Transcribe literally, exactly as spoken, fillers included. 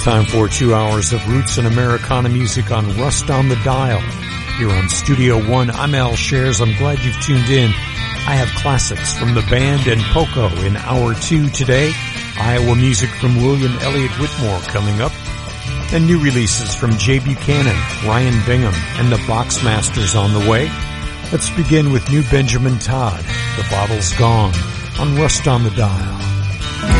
time for two hours of roots and Americana music on Rust on the Dial. Here on Studio One, I'm Al Shares. I'm glad you've tuned in. I have classics from the band and Poco in hour two today. Iowa music from William Elliott Whitmore coming up. And new releases from Jay Buchanan, Ryan Bingham, and the Boxmasters on the way. Let's begin with new Benjamin Todd. The Bottle's Gone on Rust on the Dial.